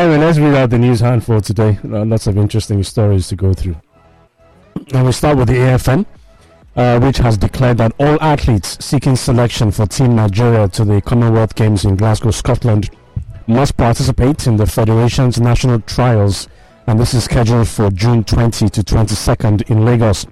Anyway, let's read out the news handful today. Lots of interesting stories to go through. And we start with the AFN, which has declared that all athletes seeking selection for Team Nigeria to the Commonwealth Games in Glasgow, Scotland, must participate in the Federation's national trials, and this is scheduled for June 20 to 22nd in Lagos.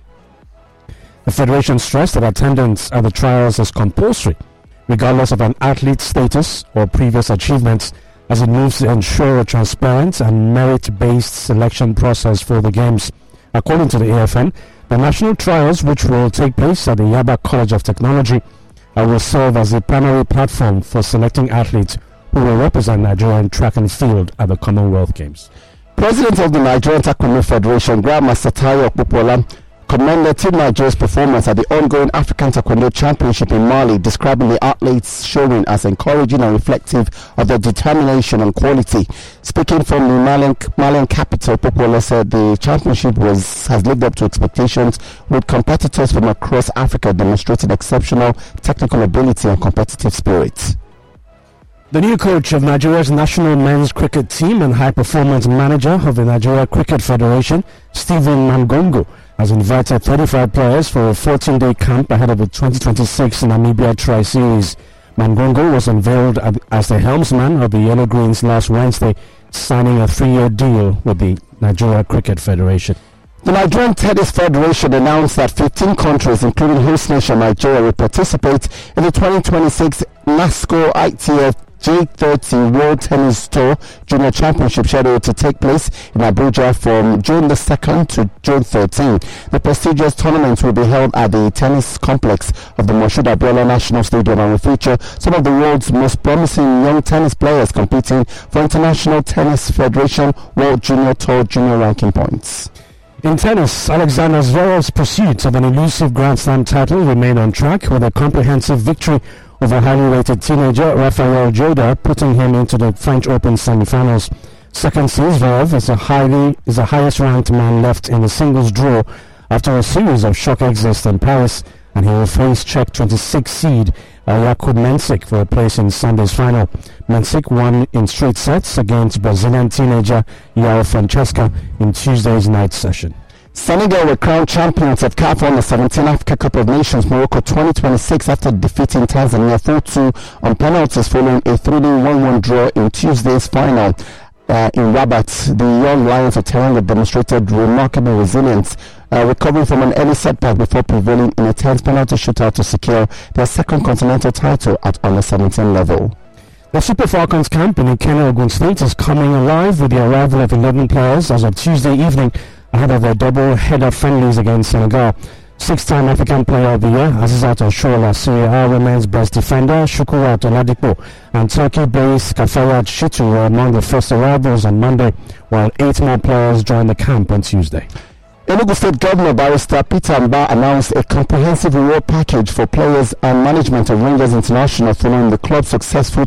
The Federation stressed that attendance at the trials is compulsory, regardless of an athlete's status or previous achievements, as it moves to ensure a transparent and merit-based selection process for the Games. According to the AFN, the national trials, which will take place at the Yaba College of Technology, will serve as the primary platform for selecting athletes who will represent Nigeria in track and field at the Commonwealth Games. President of the Nigerian Taekwondo Federation, Grandmaster Tayo Okpopola, commended Team Nigeria's performance at the ongoing African Taekwondo Championship in Mali, describing the athletes' showing as encouraging and reflective of their determination and quality. Speaking from the Malian capital, Popola said the championship has lived up to expectations, with competitors from across Africa demonstrating exceptional technical ability and competitive spirit. The new coach of Nigeria's national men's cricket team and high-performance manager of the Nigeria Cricket Federation, Stephen Mangongo, has invited 35 players for a 14-day camp ahead of the 2026 Namibia Tri-Series. Mangongo was unveiled as the helmsman of the Yellow Greens last Wednesday, signing a 3-year deal with the Nigeria Cricket Federation. The Nigerian Tennis Federation announced that 15 countries, including host nation Nigeria, will participate in the 2026 NASCO ITF J30 World Tennis Tour Junior Championship, scheduled to take place in Abuja from June the 2nd to June 13th. The prestigious tournament will be held at the tennis complex of the Moshood Abiola National Stadium and will feature some of the world's most promising young tennis players competing for International Tennis Federation World Junior Tour Junior ranking points. In tennis, Alexander Zverev's pursuit of an elusive Grand Slam title remained on track with a comprehensive victory over highly rated teenager Rafael Joda, putting him into the French Open semi-finals. Second seed, Zverev is the highest ranked man left in the singles draw after a series of shock exits in Paris, and he will face Czech 26 seed Jakub Mensik for a place in Sunday's final. Mensik won in straight sets against Brazilian teenager João Francesca in Tuesday's night session. Senegal were crowned champions of CAF Under-17 Africa Cup of Nations Morocco 2026 after defeating Tanzania 4-2 on penalties following a 3-1-1 draw in Tuesday's final. In Rabat, the young Lions of Teranga demonstrated remarkable resilience, recovering from an early setback before prevailing in a tense penalty shootout to secure their second continental title at Under-17 level. The Super Falcons camp in Ikenne, Ogun State is coming alive with the arrival of 11 players as of Tuesday evening ahead of their double-header friendlies against Senegal. Six-time African Player of the Year, Azizat Oshola, Serie A Women's Best Defender, Shukurat Oladipo, and Turkey-based Kafayat Shitu were among the first arrivals on Monday, while 8 more players joined the camp on Tuesday. Enugu State Governor Barrister Peter Mba announced a comprehensive reward package for players and management of Rangers International following the club's successful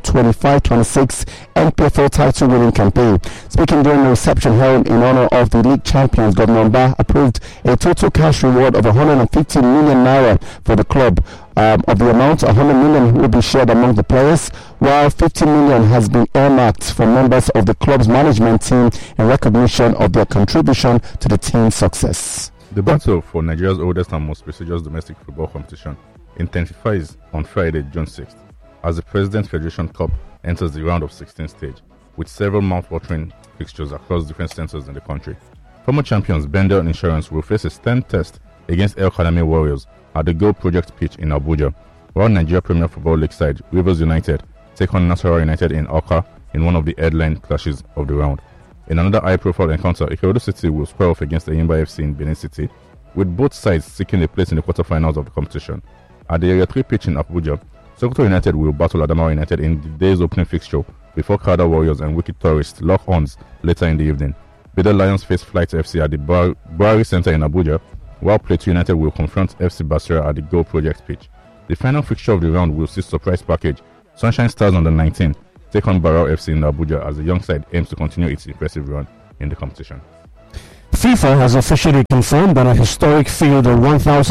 25-26 NPFL title-winning campaign. Speaking during the reception held in honor of the league champions, Governor Mba approved a total cash reward of 150 million naira for the club. Of the amount, 100 million will be shared among the players, while 50 million has been earmarked for members of the club's management team in recognition of their contribution to the team's success. The battle for Nigeria's oldest and most prestigious domestic football competition intensifies on Friday, June 6th, as the President's Federation Cup enters the round of 16 stage, with several mouth-watering fixtures across different centers in the country. Former champions Bendel Insurance will face a stern test against El Kaname Warriors at the Goal Project pitch in Abuja, while Nigeria Premier Football League side Rivers United take on Nasarawa United in Awka in one of the headline clashes of the round. In another high-profile encounter, Ikorodu City will square off against Enyimba FC in Benin City, with both sides seeking a place in the quarterfinals of the competition. At the Area 3 pitch in Abuja, Sokoto United will battle Adamawa United in the day's opening fixture before Crowder Warriors and Wicked Tourists lock horns later in the evening. Bidder Lions face Flight FC at the Buhari Center in Abuja, while Plateau United will confront FC Basira at the Goal Project pitch. The final fixture of the round will see surprise package Sunshine Stars under 19 take on Barao FC in Abuja as the young side aims to continue its impressive run in the competition. FIFA has officially confirmed that a historic field of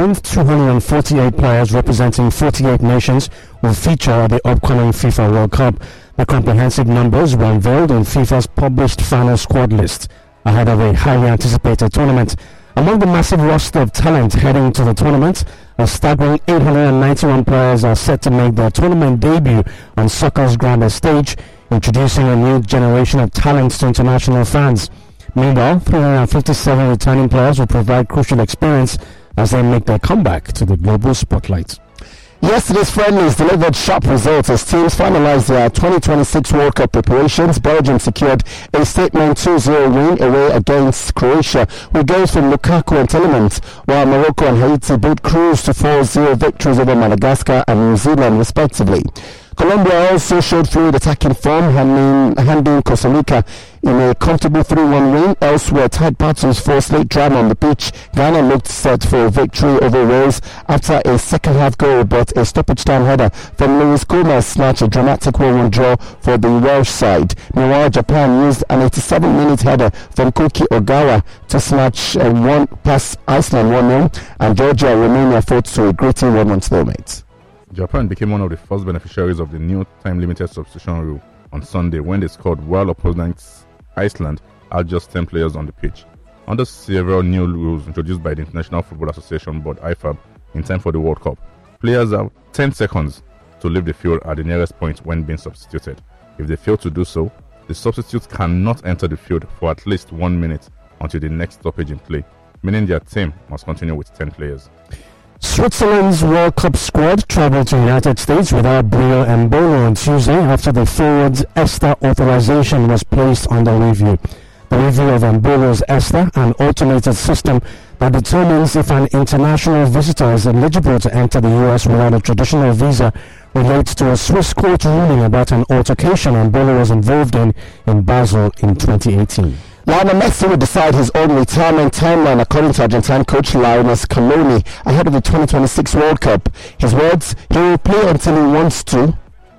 1,248 players representing 48 nations will feature at the upcoming FIFA World Cup. The comprehensive numbers were unveiled in FIFA's published final squad list ahead of a highly anticipated tournament. Among the massive roster of talent heading to the tournament, a staggering 891 players are set to make their tournament debut on soccer's grandest stage, introducing a new generation of talents to international fans. Meanwhile, 357 returning players will provide crucial experience as they make their comeback to the global spotlight. Yesterday's friendlies delivered sharp results as teams finalized their 2026 World Cup preparations. Belgium secured a statement 2-0 win away against Croatia with goals from Lukaku and Tielemans, while Morocco and Haiti both cruised to 4-0 victories over Madagascar and New Zealand respectively. Colombia also showed fluid attacking form, handing Costa Rica in a comfortable 3-1 win. Elsewhere, tight battles forced late drama on the pitch. Ghana looked set for a victory over Wales after a second-half goal, but a stoppage-time header from Luis Gomez snatched a dramatic 1-1 draw for the Welsh side. Meanwhile, Japan used an 87-minute header from Koki Ogawa to snatch one past Iceland 1-0, and Georgia and Romania fought to a gritty 1-1 stalemate. Japan became one of the first beneficiaries of the new time-limited substitution rule on Sunday when they scored while opponents Iceland had just 10 players on the pitch. Under several new rules introduced by the International Football Association Board (IFAB) in time for the World Cup, players have 10 seconds to leave the field at the nearest point when being substituted. If they fail to do so, the substitutes cannot enter the field for at least 1 minute until the next stoppage in play, meaning their team must continue with 10 players. Switzerland's World Cup squad travelled to the United States without Breel Embolo on Tuesday after the forward's ESTA authorization was placed under review. The review of Embolo's ESTA, an automated system that determines if an international visitor is eligible to enter the US without a traditional visa, relates to a Swiss court ruling about an altercation Embolo was involved in Basel in 2018. Lionel Messi will decide his own retirement timeline according to Argentine coach Lionel Scaloni ahead of the 2026 World Cup. His words, he will play until he wants to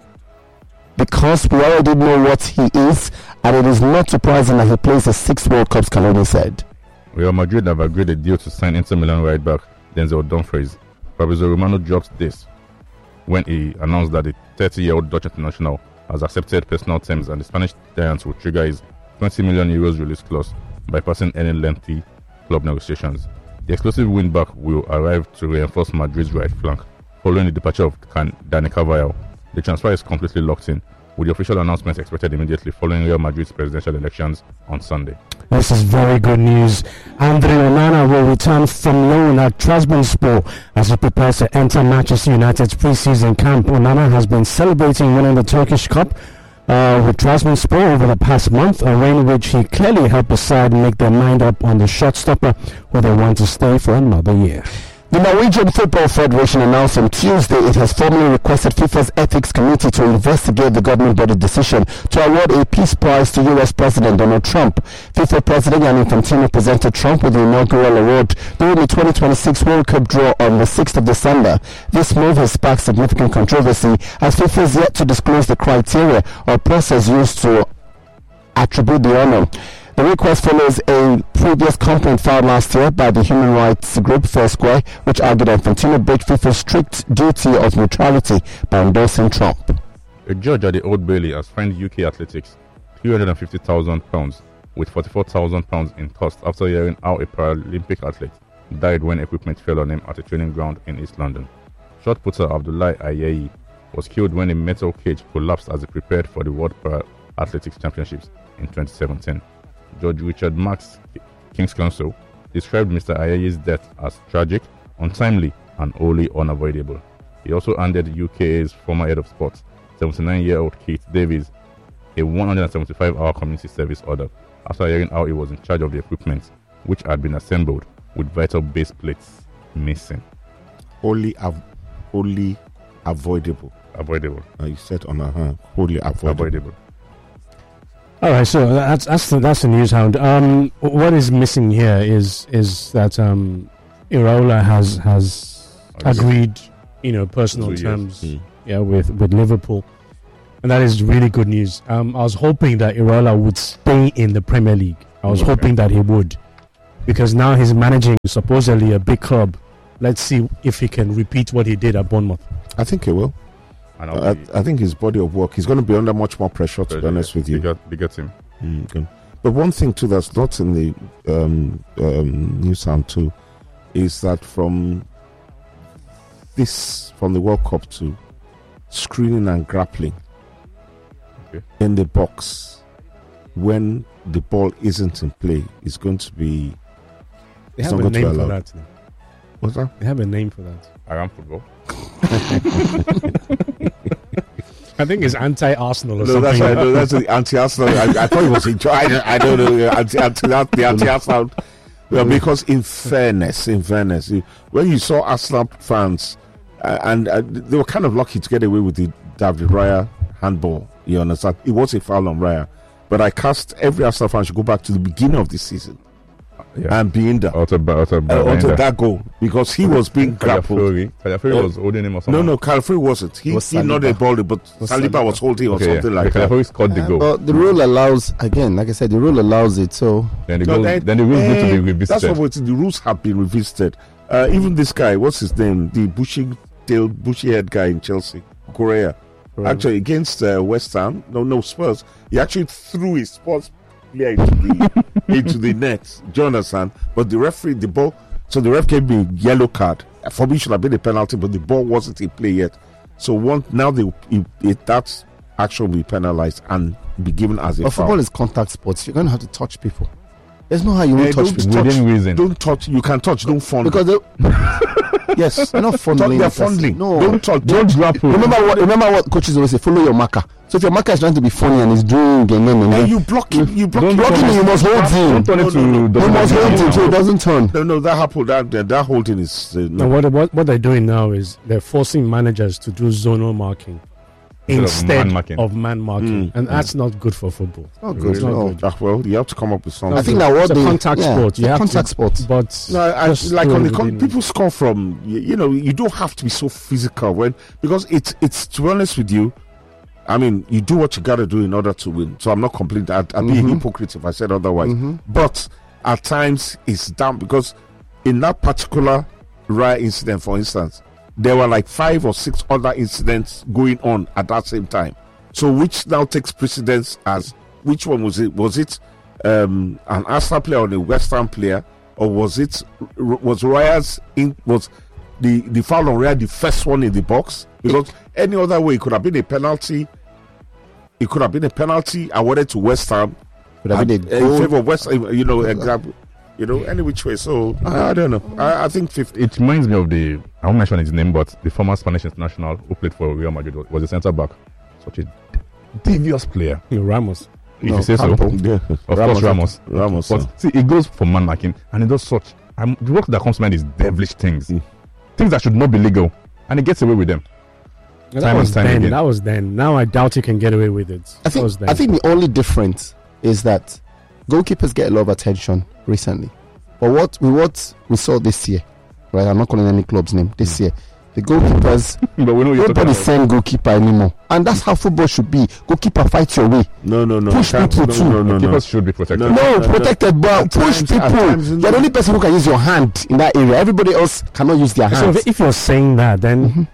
because we already know what he is, and it is not surprising that he plays the 6 World Cups, Scaloni said. Real Madrid have agreed a deal to sign Inter Milan right back Denzel Dumfries. Fabrizio Romano dropped this when he announced that the 30-year-old Dutch international has accepted personal terms and the Spanish Giants will trigger his €20 million release clause, bypassing any lengthy club negotiations. The explosive wingback will arrive to reinforce Madrid's right flank following the departure of Dani Carvajal. The transfer is completely locked in, with the official announcement expected immediately following Real Madrid's presidential elections on Sunday. This is very good news. Andre Onana will return from loan at Trabzonspor as he prepares to enter Manchester United's pre-season camp. Onana has been celebrating winning the Turkish Cup with Trabzonspor over the past month, a reign in which he clearly helped the side make their mind up on the shot stopper, where they want to stay for another year. The Norwegian Football Federation announced on Tuesday it has formally requested FIFA's Ethics Committee to investigate the government body decision to award a peace prize to US President Donald Trump. FIFA President Gianni Infantino presented Trump with the inaugural award during the 2026 World Cup draw on the 6th of December. This move has sparked significant controversy as FIFA is yet to disclose the criteria or process used to attribute the honor. The request follows a previous complaint filed last year by the human rights group Foursquare, which argued that Infantino breached FIFA's strict duty of neutrality by endorsing Trump. A judge at the Old Bailey has fined UK Athletics £350,000 with £44,000 in costs after hearing how a Paralympic athlete died when equipment fell on him at a training ground in East London. Shot putter Abdullahi Ayayi was killed when a metal cage collapsed as he prepared for the World Para-Athletics Championships in 2017. Judge Richard Marks, King's Counsel, described Mr. Ayayi's death as tragic, untimely, and wholly unavoidable. He also handed UK's former head of sports, 79-year-old Keith Davies, a 175-hour community service order after hearing how he was in charge of the equipment, which had been assembled with vital base plates missing. Wholly avoidable. Avoidable. You said on wholly avoidable. All right, so that's the news hound. What is missing here is that Iraola has agreed, personal terms, with Liverpool, and that is really good news. I was hoping that Iraola would stay in the Premier League. I was hoping that he would, because now he's managing supposedly a big club. Let's see if he can repeat what he did at Bournemouth. I think he will. I think his body of work, he's going to be under much more pressure, to be honest with you. Bigger team. Okay. But one thing too that's not in the New Sound too is that from the World Cup to screening and grappling in the box when the ball isn't in play is going to be. They have a name for that. What's that? They have a name for that. Around football. I think it's anti-Arsenal or something. That's the anti-Arsenal. I thought it was. I don't know. The anti-Arsenal. Well, because in fairness, when you saw Arsenal fans, and they were kind of lucky to get away with the David Raya handball. You understand? It was a foul on Raya, but I cast every Arsenal fan should go back to the beginning of the season. And Bienda that goal because he was being grappled. Calafuri was holding him or something. No, Calafuri wasn't. He not a ball, but Saliba was holding or something like that. Calafuri scored the goal. But the rule allows, again, like I said, the rule allows it. So then the rules need to be revisited. That's what the rules have been revisited. Even this guy, what's his name? The bushy-haired guy in Chelsea, Correa. Right. Actually, against West Ham, Spurs, he actually threw his Spurs player into the net, Jonathan. But the referee, the ball, so the ref gave me a yellow card. For me, it should have been a penalty, but the ball wasn't in play yet. So now that action will be penalized and be given as a foul. Football is contact sports. You're going to have to touch people. There's no how you won't touch people. Within reason. Don't touch. You can touch. Don't fondle. Because yes, they're not fondling. They're fondling. No, don't touch. Don't grapple. Remember what coaches always say: follow your marker. So if your marker is trying to be funny and is doing you block him. You block him. You must hold him. You must hold him so it doesn't turn. No, that happened. That holding is. No. What they're doing now is they're forcing managers to do zonal marking instead of man marking, and that's not good for football. Not good. Really good. Well, you have to come up with something. I think that it's a contact sport. You have contact sport. But like on the people score from. You don't have to be so physical because it's to be honest with you. I mean, you do what you got to do in order to win. So I'm not complaining. I'd be a hypocrite if I said otherwise. But at times it's down because in that particular Raya incident, for instance, there were like 5 or 6 other incidents going on at that same time. So which now takes precedence as which one was it? Was it an Arsenal player or a West Ham player, or was Raya's was the foul on Raya the first one in the box? Because any other way, it could have been a penalty. It could have been a penalty awarded to West Ham. Could have been in favor of West Ham, example. Any which way. So, I don't know. I think 50. It reminds me of I won't mention his name, but the former Spanish international who played for Real Madrid was a centre-back. Such a devious player. Ramos. If you say so. Yeah. Of course, Ramos. But see, it goes for man marking, and it does such. The work that comes to mind is devilish things. Things that should not be legal, and he gets away with them. That was then. Now I doubt he can get away with it. I think the only difference is that goalkeepers get a lot of attention recently. But what we saw this year, right? I'm not calling any club's name. This year, the goalkeepers, nobody's saying goalkeeper anymore, and that's how football should be. Goalkeeper fights your way. No. Push people too. Goalkeepers should be protected. Protected, but push people. You're the only person who can use your hand in that area. Everybody else cannot use their hands. So if you're saying that, then.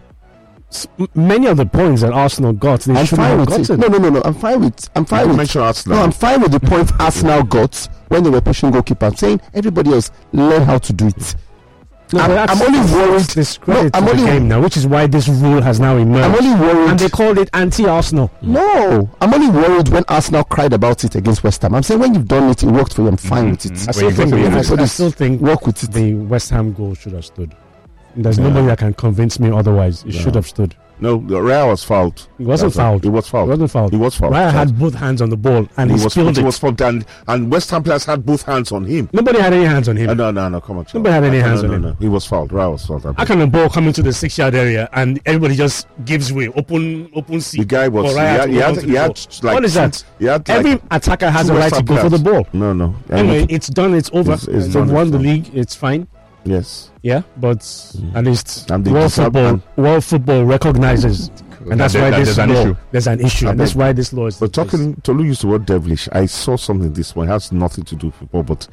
Many of the points that Arsenal got, they should have gotten. No. I'm fine with Arsenal. No, I'm fine with the points Arsenal got when they were pushing goalkeeper. I'm saying everybody else learn how to do it. No, I'm only worried. Discredit the game now, which is why this rule has now emerged. I'm only worried, and they called it anti-Arsenal. No, I'm only worried when Arsenal cried about it against West Ham. I'm saying when you've done it, it worked for you. I'm fine with it. I still think work with it. The West Ham goal should have stood. There's nobody that can convince me otherwise. It should have stood. No, Raya was fouled. He wasn't fouled. He was fouled. He wasn't fouled. He was fouled. Raya had both hands on the ball and he spilled it. He was fouled, and West Ham players had both hands on him. Nobody had any hands on him. No, come on. Nobody had any hands on him. No. He was fouled. Raya was fouled. How can the ball come into the 6-yard area and everybody just gives way, open seat? The guy was. He had like. What is that? Every attacker has a right to go for the ball. No. Anyway, it's done. It's over. They've won the league. It's fine. Yes. Yeah, but at least world football recognizes, and that's why there's an issue, and that's why this law is. But Tolu used the word devilish. I saw something this one. It has nothing to do with football, but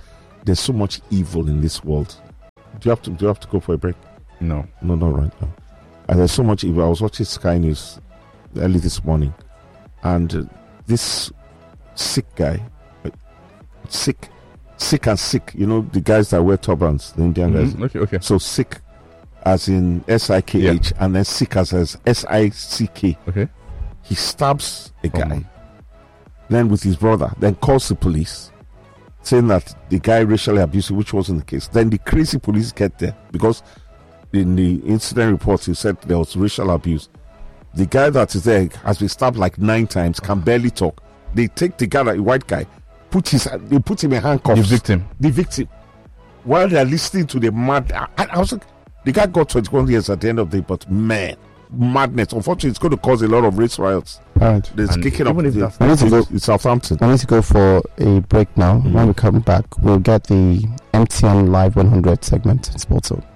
there's so much evil in this world. Do you have to go for a break? No, not right now. And there's so much evil. I was watching Sky News early this morning, and this sick guy, sick. You know, the guys that wear turbans, the Indian guys. Okay. So sick, as in SIKH, and then sick as SICK. Okay. He stabs a guy, then with his brother, then calls the police, saying that the guy racially abused him, which wasn't the case. Then the crazy police get there because in the incident report he said there was racial abuse. The guy that is there has been stabbed like 9 times, can barely talk. They take the guy, the white guy, they put him in handcuffs. The victim. While they're listening to the mad. I was like, the guy got 21 years at the end of the day, but man, madness. Unfortunately, it's going to cause a lot of race riots. Right. There's kicking up. It's Southampton. I need to go for a break now. When we come back, we'll get the MTN Live 100 segment in Sports Zone.